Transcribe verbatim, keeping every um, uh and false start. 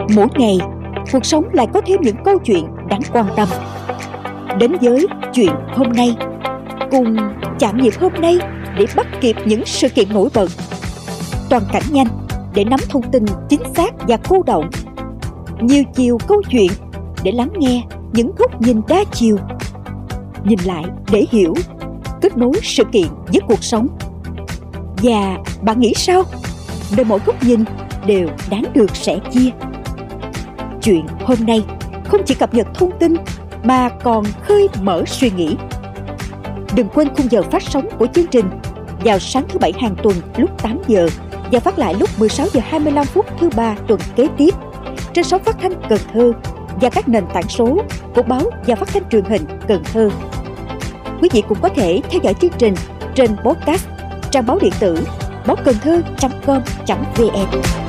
Mỗi ngày, cuộc sống lại có thêm những câu chuyện đáng quan tâm. Đến với Chuyện Hôm Nay, cùng chạm nhịp hôm nay để bắt kịp những sự kiện nổi bật. Toàn cảnh nhanh để nắm thông tin chính xác và cô đọng. Nhiều chiều câu chuyện để lắng nghe những góc nhìn đa chiều. Nhìn lại để hiểu, kết nối sự kiện với cuộc sống. Và bạn nghĩ sao? Để mỗi góc nhìn đều đáng được sẻ chia. Chuyện Hôm Nay không chỉ cập nhật thông tin mà còn khơi mở suy nghĩ. Đừng quên khung giờ phát sóng của chương trình vào sáng thứ Bảy hàng tuần lúc tám giờ và phát lại lúc mười sáu giờ hai mươi lăm phút thứ Ba tuần kế tiếp trên sóng phát thanh Cần Thơ và các nền tảng số của báo và phát thanh truyền hình Cần Thơ. Quý vị cũng có thể theo dõi chương trình trên podcast, trang báo điện tử báo cần thơ chấm com chấm vn.